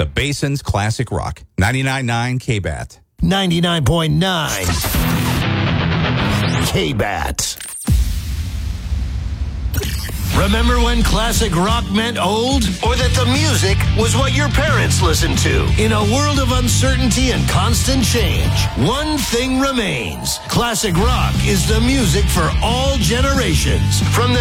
The Basin's Classic Rock. 99.9 KBAT. 99.9 KBAT. Remember when classic rock meant old? Or that the music was what your parents listened to? In a world of uncertainty and constant change, one thing remains. Classic rock is the music for all generations. From the